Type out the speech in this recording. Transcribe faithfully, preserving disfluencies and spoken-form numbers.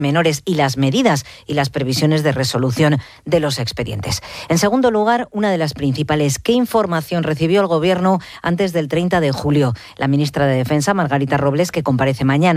menores y las medidas y las previsiones de resolución de los expedientes. En segundo lugar, una de las principales, ¿qué información recibió el Gobierno antes del treinta de julio? La ministra de Defensa, Margarita Robles, que comparece mañana.